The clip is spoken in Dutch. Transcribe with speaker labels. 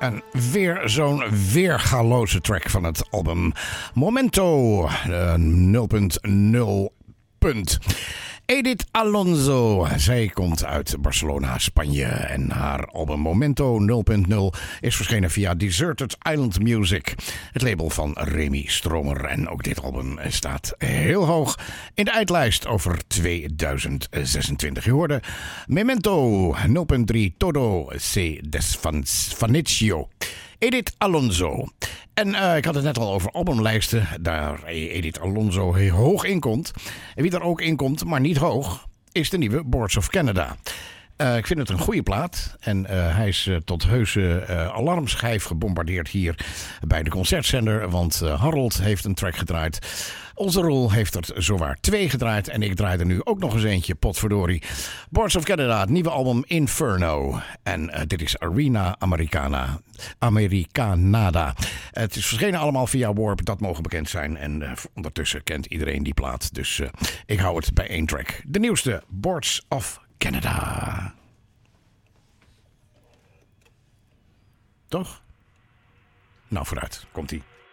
Speaker 1: En weer zo'n weergaloze track van het album Momento 0.0. Edith Alonso, zij komt uit Barcelona, Spanje en haar album Momento 0.0 is verschenen via Deserted Island Music, het label van Remy Stromer. En ook dit album staat heel hoog in de eindlijst over 2026. Je hoorde Memento 0.3 Todo se desvanecchio. Edith Alonso. En ik had het net al over albumlijsten, daar Edith Alonso heel hoog in komt. En wie er ook in komt, maar niet hoog, is de nieuwe Boards of Canada. Ik vind het een goede plaat. En hij is tot heuse alarmschijf gebombardeerd hier bij de concertzender. Want Harold heeft een track gedraaid. Onze Roel heeft er zowaar 2 gedraaid. En ik draai er nu ook nog eens eentje, potverdorie. Boards of Canada, het nieuwe album Inferno. En dit is Arena Americanada. Het is verschenen allemaal via Warp, dat mogen bekend zijn. En ondertussen kent iedereen die plaat. Dus ik hou het bij 1 track. De nieuwste, Boards of Canada. Toch? Nou, vooruit. Komt-ie.